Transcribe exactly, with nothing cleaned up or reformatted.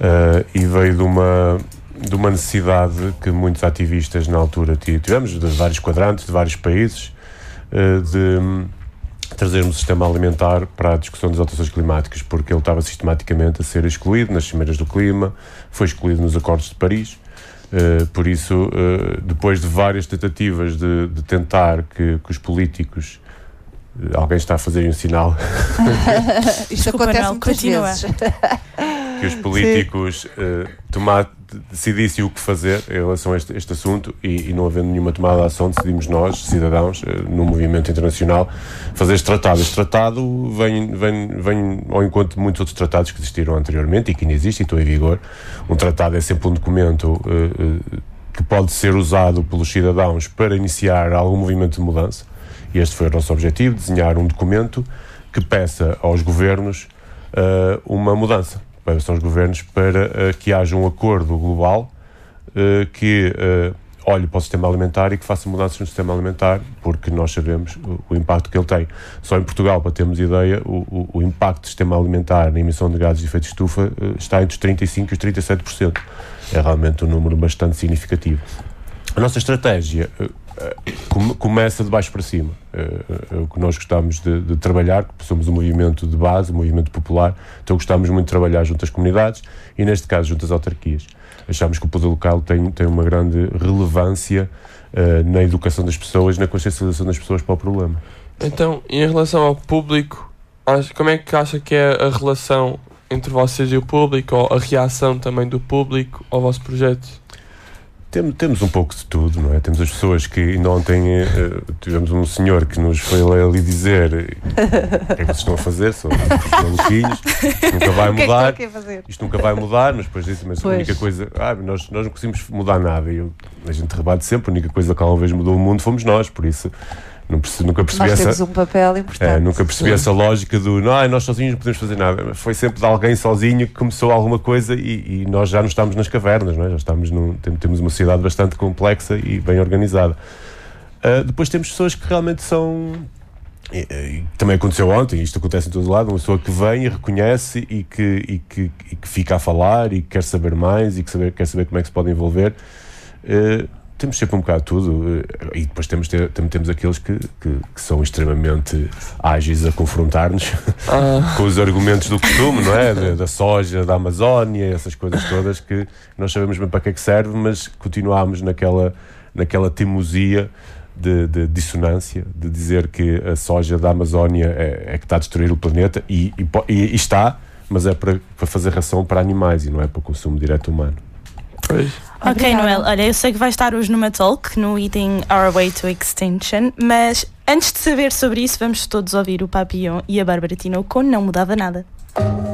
uh, e veio de uma, de uma necessidade que muitos ativistas na altura tivemos, de vários quadrantes, de vários países, uh, de trazermos o sistema alimentar para a discussão das alterações climáticas, porque ele estava sistematicamente a ser excluído nas Cimeiras do Clima, foi excluído nos Acordos de Paris. Uh, por isso, uh, depois de várias tentativas de, de tentar que, que os políticos... Uh, alguém está a fazer um sinal. Isto acontece muitas vezes. Que os políticos uh, tomar, decidissem o que fazer em relação a este, este assunto e, e não havendo nenhuma tomada de ação, decidimos nós, cidadãos, uh, no movimento internacional, fazer este tratado. Este tratado vem, vem, vem ao encontro de muitos outros tratados que existiram anteriormente e que ainda existem e estão em vigor. Um tratado é sempre um documento uh, uh, que pode ser usado pelos cidadãos para iniciar algum movimento de mudança. E este foi o nosso objetivo, desenhar um documento que peça aos governos uh, uma mudança. Peça aos governos para uh, que haja um acordo global uh, que uh, olhe para o sistema alimentar e que faça mudanças no sistema alimentar, porque nós sabemos o, o impacto que ele tem. Só em Portugal, para termos ideia, o, o, o impacto do sistema alimentar na emissão de gases de efeito de estufa uh, está entre os trinta e cinco por cento e os trinta e sete por cento. É realmente um número bastante significativo. A nossa estratégia uh, uh, começa de baixo para cima. Uh, uh, o que nós gostamos de, de trabalhar, somos um movimento de base, um movimento popular, então gostamos muito de trabalhar junto às comunidades e, neste caso, junto às autarquias. Achamos que o poder local tem, tem uma grande relevância uh, na educação das pessoas, na consciencialização das pessoas para o problema. Então, em relação ao público, como é que acha que é a relação entre vocês e o público, ou a reação também do público ao vosso projeto? Temos, temos um pouco de tudo, não é? Temos as pessoas que ainda ontem uh, tivemos um senhor que nos foi ali dizer o que é que vocês estão a fazer, são maluquinhos, isto nunca vai mudar, que é que isto nunca vai mudar, mas depois disse, mas pois. A única coisa, ah, nós, nós não conseguimos mudar nada, e eu, a gente rebate sempre, a única coisa que alguma vez mudou o mundo fomos nós, por isso não percebi, nunca percebi nós essa... temos um papel importante. É, nunca percebi Sim. essa lógica do, não, nós sozinhos não podemos fazer nada. Foi sempre de alguém sozinho que começou alguma coisa e, e nós já não estamos nas cavernas, não é? Já estamos num, temos uma sociedade bastante complexa e bem organizada. Uh, depois temos pessoas que realmente são... E, e, também aconteceu ontem, isto acontece em todo lado, uma pessoa que vem e reconhece e que, e que, e que fica a falar e que quer saber mais e que saber, quer saber como é que se pode envolver. Uh, Temos sempre um bocado de tudo e depois temos, ter, temos aqueles que, que, que são extremamente ágeis a confrontar-nos ah. com os argumentos do costume, não é? Da, da soja, da Amazónia, essas coisas todas que nós sabemos bem para que é que serve, mas continuamos naquela, naquela teimosia de, de dissonância, de dizer que a soja da Amazónia é, é que está a destruir o planeta e, e, e está, mas é para, para fazer ração para animais e não é para o consumo direto humano. Pois. Ok, Noel, olha, eu sei que vai estar hoje numa talk no Eating Our Way to Extinction, mas antes de saber sobre isso, vamos todos ouvir o Papillon e a Bárbara Tinoco com Não Mudava Nada.